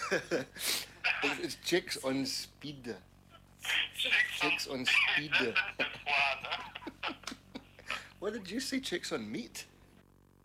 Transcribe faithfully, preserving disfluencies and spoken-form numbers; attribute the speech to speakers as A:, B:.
A: It's chicks on speed.
B: Chicks,
A: Chicks on speed.
B: That's one.
A: What did you say? Chicks on meat?